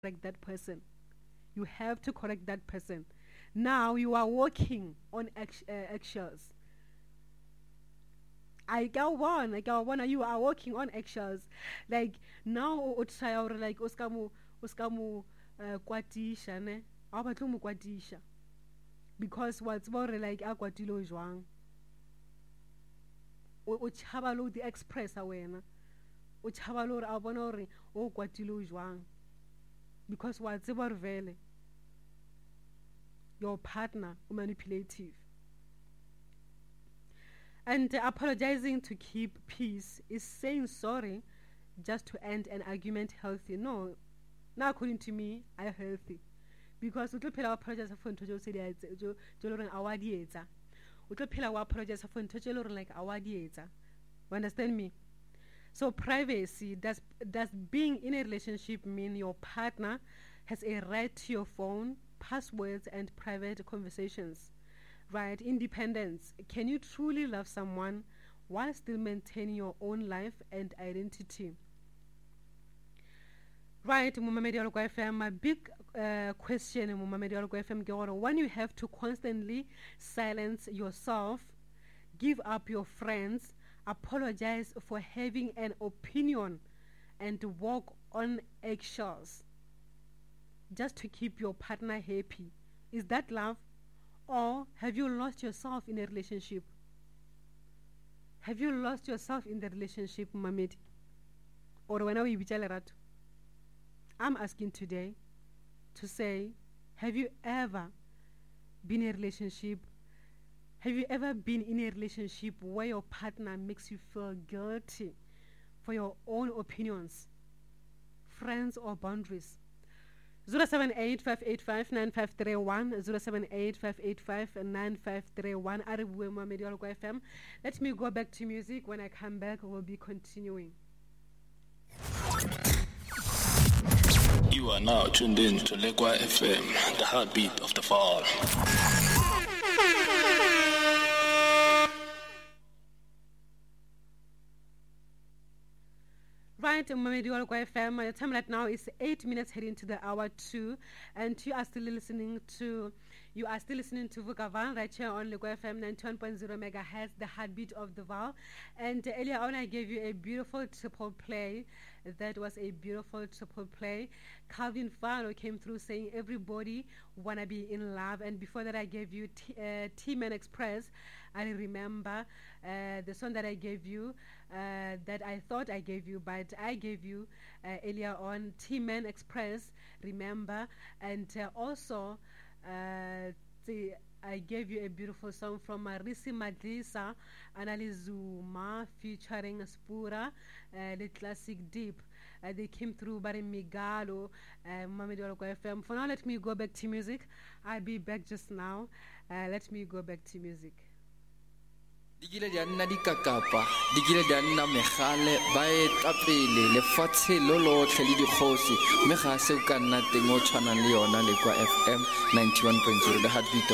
correct that person. You have to correct that person. Now you are walking on eggshells. I go on, you are walking on eggshells. Like now try or like oskamu kwatisha ne. Abatlo mo kwatisha. Because what's more like a kwatilo jwang. O chaba lo di express awena. O chaba lo a bona hore o kwatilo jwang. Because what's about vele. Your partner manipulative. And apologizing to keep peace is saying sorry just to end an argument healthy. No, now according to me, I am healthy. Because utlo phela apologize for ntho tse di jo re awadi etsa. Utlo phela wa apologize for ntho tse like awadi etsa. You understand me? So privacy, does being in a relationship mean your partner has a right to your phone, passwords and private conversations? Right, independence. Can you truly love someone while still maintaining your own life and identity? Right, Mumamedi Aloko FM, my big question, Mumamedi Aloko FM, when you have to constantly silence yourself, give up your friends, apologize for having an opinion, and walk on eggshells just to keep your partner happy, is that love? Or have you lost yourself in a relationship? Have you lost yourself in the relationship, Mamedi? Or when are we bichalerato? I'm asking today to say, have you ever been in a relationship? Have you ever been in a relationship where your partner makes you feel guilty for your own opinions, friends, or boundaries? 078-585-9531, 078-585-9531. FM. Let me go back to music. When I come back, we'll be continuing. You are now tuned in to Lekwa FM, the heartbeat of the fall. Right, Mamedi Aloko FM. The time right now is 8 minutes heading to the hour 2, and you are still listening to Vukavan right here on Lekwa FM 91.0 megahertz, the heartbeat of the Val. And earlier on, I gave you a beautiful triple play. That was a beautiful triple play. Calvin Fano came through saying everybody wanna be in love. And before that, I gave you T-Man Express. I remember the song that I gave you, that I thought I gave you, but I gave you earlier on T-Man Express, remember. And also, I gave you a beautiful song from Marisi Madlisa, Analizuma, featuring Spura, the classic Deep. They came through by Migalo, Mamedi Aloko FM. For now, let me go back to music. I'll be back just now. Let me go back to music. Digile di anna di kakapa, digile di anna megale, ba etapele lefatshe lo lotlhe le dikgosi mme ga se o ka nna teng o tshwanang le yona Lekwa FM 91.0 the heartbeat